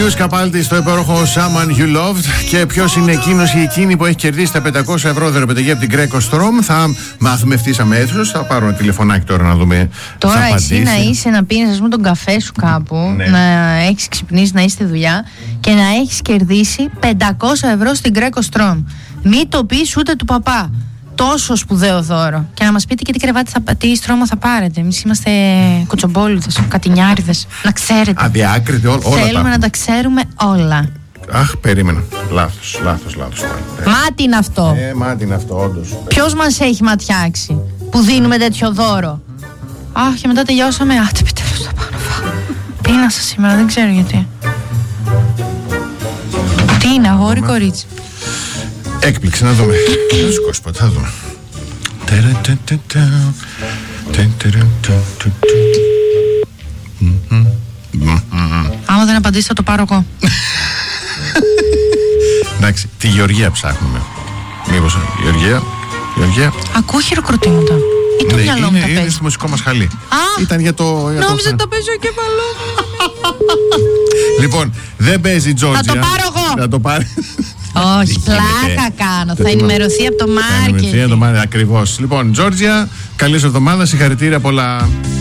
Λουίς Καπάλτη στο υπέροχο Someone You Loved. Και ποιος είναι εκείνος ή εκείνη που έχει κερδίσει τα 500 ευρώ δωρεπιταγή από την Greco Strom? Θα μάθουμε ευθύς αμέσως. Θα πάρω ένα τηλεφωνάκι τώρα να δούμε. Τώρα εσύ να είσαι να πίνεις, ας πούμε, τον καφέ σου κάπου, ναι, να έχεις ξυπνήσει, να είσαι στη δουλειά και να έχεις κερδίσει 500 ευρώ στην Greco Strom. Μην το πεις ούτε του παπά. Τόσο σπουδαίο δώρο. Και να μας πείτε και τι κρεβάτι τι στρώμα θα πάρετε. Εμείς είμαστε κοτσομπόλουδες, κατινιάριδες. Να ξέρετε. Αδιάκριτη όλα. Θέλουμε να τα ξέρουμε όλα. Αχ, περίμενα. Λάθος. Μάτι είναι αυτό. Μάτι είναι αυτό, όντως. Ποιος μας έχει ματιάξει που δίνουμε τέτοιο δώρο? Αχ, και μετά τελειώσαμε. Άτε, επιτέλους θα πάω να φάω. Πίνασα σήμερα, δεν ξέρω γιατί. Τι είναι, αγόρι, κορίτσι? Έκπληξη, να δούμε. Δεν σηκώσει ποτέ, θα δούμε. Άμα δεν απαντήσει θα το πάρω εγώ. Εντάξει, τη Γεωργία ψάχνουμε. Μήπως Γεωργία. Ακούω χειροκροτήματα. Ή το μυαλό μου τα παίζει? Είναι στο μουσικό μας χαλί. Ήταν για το... Νόμιζα το παίζει ο κεφαλό. Λοιπόν, δεν παίζει η Τζόρτζια. Θα το πάρω εγώ. Θα το πάρει. Όχι, πλάκα κάνω. Θα ενημερωθεί από το Μάρκετ. Ακριβώς. Λοιπόν, Τζόρτζια, καλή εβδομάδα, συγχαρητήρια πολλά.